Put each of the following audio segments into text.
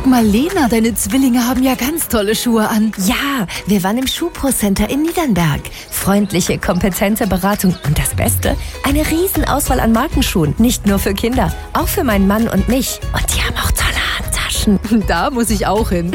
mal, Lena, deine Zwillinge haben ja ganz tolle Schuhe an. Ja, wir waren im Schuhpro-Center in Niedernberg. Freundliche, kompetente Beratung und das Beste, eine Riesenauswahl an Markenschuhen. Nicht nur für Kinder, auch für meinen Mann und mich. Und die haben auch tolle Handtaschen. Da muss ich auch hin.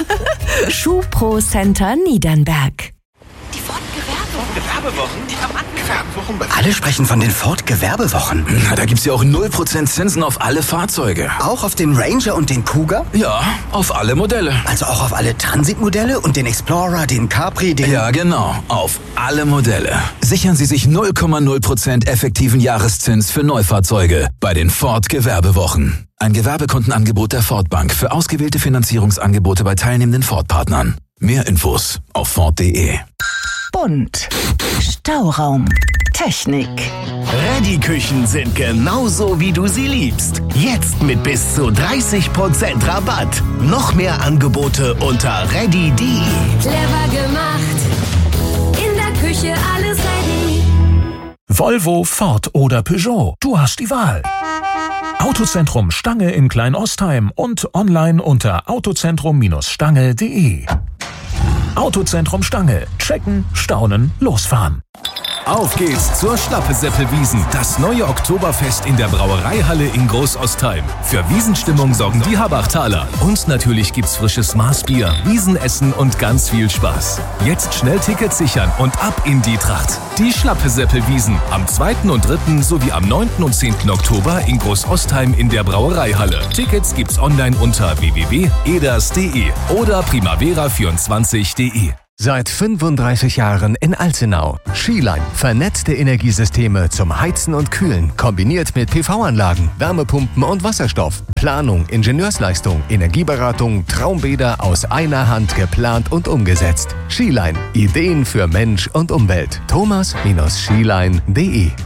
Schuhpro-Center Niedernberg. Die Ford-Gewerbewochen, die haben Gewerbewochen. Alle sprechen von den Ford-Gewerbewochen. Na, da gibt's ja auch 0% Zinsen auf alle Fahrzeuge. Auch auf den Ranger und den Cougar? Ja, auf alle Modelle. Also auch auf alle Transitmodelle und den Explorer, den Capri, den... Ja, genau, auf alle Modelle. Sichern Sie sich 0,0% effektiven Jahreszins für Neufahrzeuge bei den Ford-Gewerbewochen. Ein Gewerbekundenangebot der Ford Bank für ausgewählte Finanzierungsangebote bei teilnehmenden Ford-Partnern. Mehr Infos auf Ford.de. Bunt. Stauraum. Technik. Ready-Küchen sind genauso, wie du sie liebst. Jetzt mit bis zu 30% Rabatt. Noch mehr Angebote unter ready.de. Clever gemacht. In der Küche alles ready. Volvo, Ford oder Peugeot. Du hast die Wahl. Autozentrum Stange in Kleinostheim und online unter autozentrum-stange.de. Autozentrum Stange. Checken, staunen, losfahren. Auf geht's zur Schlappeseppelwiesen, das neue Oktoberfest in der Brauereihalle in Großostheim. Für Wiesenstimmung sorgen die Habachtaler. Und natürlich gibt's frisches Maßbier, Wiesenessen und ganz viel Spaß. Jetzt schnell Tickets sichern und ab in die Tracht. Die Schlappeseppelwiesen am 2. und 3. sowie am 9. und 10. Oktober in Großostheim in der Brauereihalle. Tickets gibt's online unter www.eders.de oder primavera24.de. Seit 35 Jahren in Alzenau. Skiline. Vernetzte Energiesysteme zum Heizen und Kühlen. Kombiniert mit PV-Anlagen, Wärmepumpen und Wasserstoff. Planung, Ingenieursleistung, Energieberatung, Traumbäder aus einer Hand geplant und umgesetzt. Skiline. Ideen für Mensch und Umwelt. thomas-skiline.de.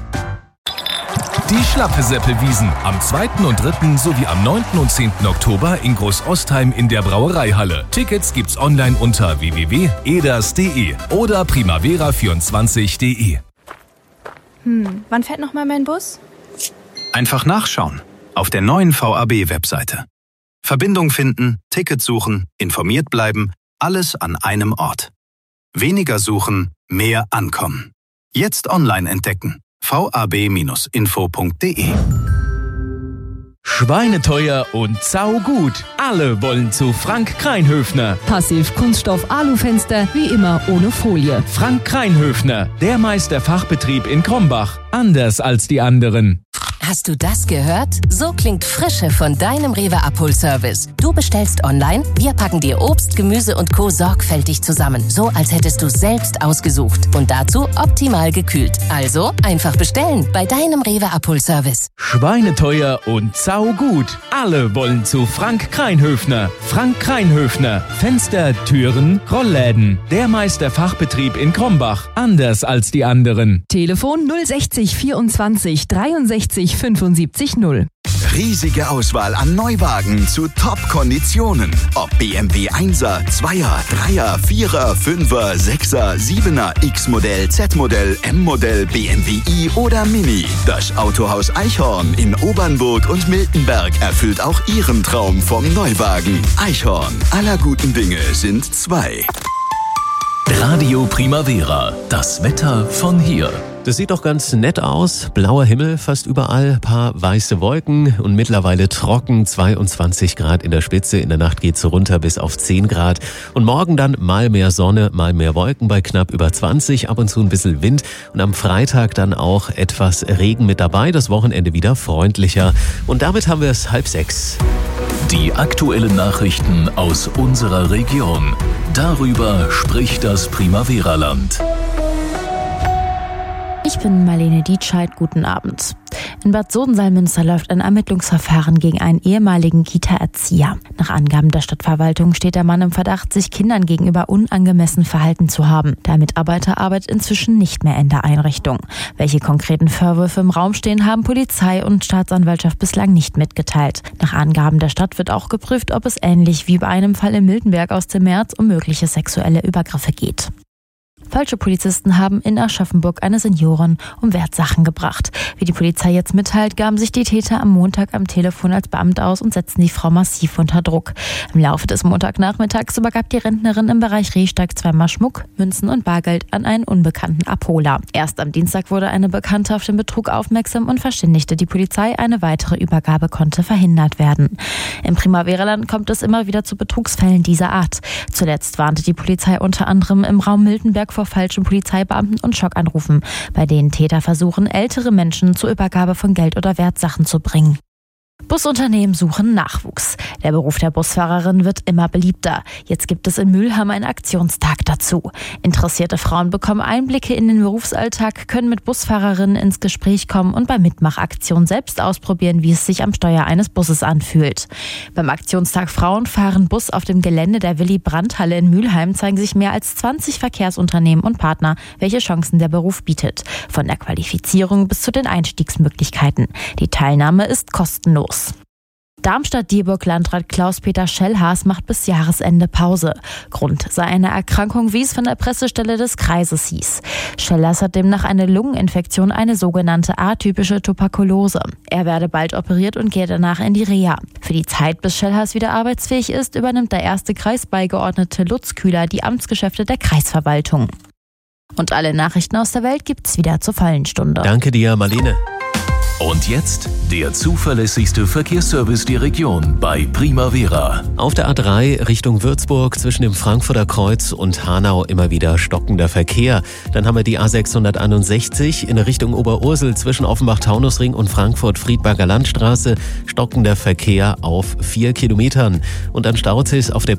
Die Schlappeseppelwiesen am 2. und 3. sowie am 9. und 10. Oktober in Großostheim in der Brauereihalle. Tickets gibt's online unter www.eders.de oder primavera24.de. Wann fährt nochmal mein Bus? Einfach nachschauen auf der neuen VAB-Webseite. Verbindung finden, Ticket suchen, informiert bleiben, alles an einem Ort. Weniger suchen, mehr ankommen. Jetzt online entdecken. vab-info.de. Schweineteuer und saugut. Alle wollen zu Frank Kreinhöfner. Passiv Kunststoff Alufenster, wie immer ohne Folie. Frank Kreinhöfner, der Meisterfachbetrieb in Krombach. Anders als die anderen. Hast du das gehört? So klingt Frische von deinem Rewe Abholservice. Du bestellst online, wir packen dir Obst, Gemüse und Co. sorgfältig zusammen. So, als hättest du selbst ausgesucht. Und dazu optimal gekühlt. Also einfach bestellen bei deinem Rewe Abholservice. Schweineteuer und saugut. Alle wollen zu Frank Kreinhöfner. Frank Kreinhöfner. Fenster, Türen, Rollläden. Der Meisterfachbetrieb in Krombach. Anders als die anderen. Telefon 060 24 63 75 0. Riesige Auswahl an Neuwagen zu Top-Konditionen. Ob BMW 1er, 2er, 3er, 4er, 5er, 6er, 7er, X-Modell, Z-Modell, M-Modell, BMW i oder Mini. Das Autohaus Eichhorn in Obernburg und Miltenberg erfüllt auch Ihren Traum vom Neuwagen. Eichhorn, aller guten Dinge sind zwei. Radio Primavera, das Wetter von hier. Das sieht doch ganz nett aus. Blauer Himmel fast überall, paar weiße Wolken und mittlerweile trocken, 22 Grad in der Spitze. In der Nacht geht's runter bis auf 10 Grad. Und morgen dann mal mehr Sonne, mal mehr Wolken bei knapp über 20, ab und zu ein bisschen Wind. Und am Freitag dann auch etwas Regen mit dabei, das Wochenende wieder freundlicher. Und damit haben wir es 5:30. Die aktuellen Nachrichten aus unserer Region. Darüber spricht das Primavera-Land. Ich bin Marlene Dietscheid, guten Abend. In Bad Soden-Salmünster läuft ein Ermittlungsverfahren gegen einen ehemaligen Kita-Erzieher. Nach Angaben der Stadtverwaltung steht der Mann im Verdacht, sich Kindern gegenüber unangemessen verhalten zu haben. Der Mitarbeiter arbeitet inzwischen nicht mehr in der Einrichtung. Welche konkreten Vorwürfe im Raum stehen, haben Polizei und Staatsanwaltschaft bislang nicht mitgeteilt. Nach Angaben der Stadt wird auch geprüft, ob es ähnlich wie bei einem Fall in Miltenberg aus dem März um mögliche sexuelle Übergriffe geht. Falsche Polizisten haben in Aschaffenburg eine Seniorin um Wertsachen gebracht. Wie die Polizei jetzt mitteilt, gaben sich die Täter am Montag am Telefon als Beamte aus und setzten die Frau massiv unter Druck. Im Laufe des Montagnachmittags übergab die Rentnerin im Bereich Rehsteig zweimal Schmuck, Münzen und Bargeld an einen unbekannten Abholer. Erst am Dienstag wurde eine Bekannte auf den Betrug aufmerksam und verständigte die Polizei. Eine weitere Übergabe konnte verhindert werden. Im Primaveraland kommt es immer wieder zu Betrugsfällen dieser Art. Zuletzt warnte die Polizei unter anderem im Raum Miltenberg vor falschen Polizeibeamten und Schockanrufen, bei denen Täter versuchen, ältere Menschen zur Übergabe von Geld oder Wertsachen zu bringen. Busunternehmen suchen Nachwuchs. Der Beruf der Busfahrerin wird immer beliebter. Jetzt gibt es in Mülheim einen Aktionstag dazu. Interessierte Frauen bekommen Einblicke in den Berufsalltag, können mit Busfahrerinnen ins Gespräch kommen und bei Mitmachaktionen selbst ausprobieren, wie es sich am Steuer eines Busses anfühlt. Beim Aktionstag Frauen fahren Bus auf dem Gelände der Willy-Brandt-Halle in Mülheim zeigen sich mehr als 20 Verkehrsunternehmen und Partner, welche Chancen der Beruf bietet. Von der Qualifizierung bis zu den Einstiegsmöglichkeiten. Die Teilnahme ist kostenlos. Darmstadt-Dieburg-Landrat Klaus-Peter Schellhaas macht bis Jahresende Pause. Grund sei eine Erkrankung, wie es von der Pressestelle des Kreises hieß. Schellhaas hat demnach eine Lungeninfektion, eine sogenannte atypische Tuberkulose. Er werde bald operiert und gehe danach in die Reha. Für die Zeit, bis Schellhaas wieder arbeitsfähig ist, übernimmt der erste Kreisbeigeordnete Lutz Kühler die Amtsgeschäfte der Kreisverwaltung. Und alle Nachrichten aus der Welt gibt's wieder zur vollen Stunde. Danke dir, Marlene. Und jetzt der zuverlässigste Verkehrsservice der Region bei Primavera. Auf der A3 Richtung Würzburg zwischen dem Frankfurter Kreuz und Hanau immer wieder stockender Verkehr. Dann haben wir die A661 in Richtung Oberursel zwischen Offenbach-Taunusring und Frankfurt-Friedberger Landstraße. Stockender Verkehr auf 4 Kilometern. Und dann staut es auf der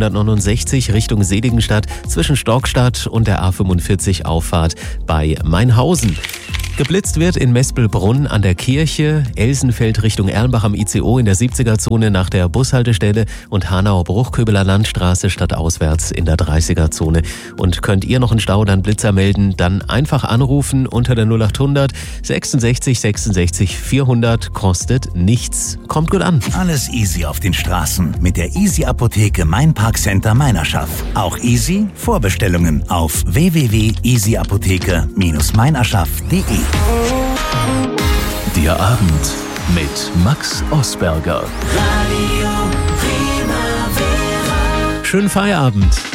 B469 Richtung Seligenstadt zwischen Storkstadt und der A45 Auffahrt bei Mainhausen. Geblitzt wird in Mespelbrunn an der Kirche, Elsenfeld Richtung Erlenbach am ICO in der 70er-Zone nach der Bushaltestelle und Hanau-Bruchköbeler Landstraße stadtauswärts in der 30er-Zone. Und könnt ihr noch einen Stau, dann Blitzer melden, dann einfach anrufen unter der 0800 66 66 400, kostet nichts. Kommt gut an. Alles easy auf den Straßen mit der Easy-Apotheke Mainparkcenter Meinerschaft. Auch easy Vorbestellungen auf www.easyapotheke-meinerschaft.de. Der Abend mit Max Osberger. Schönen Feierabend.